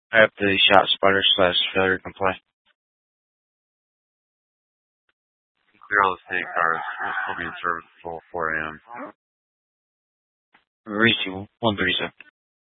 I have the shot spotter / failure comply. Clear all the state cars. We'll still be in service until 4 a.m. Reach 137.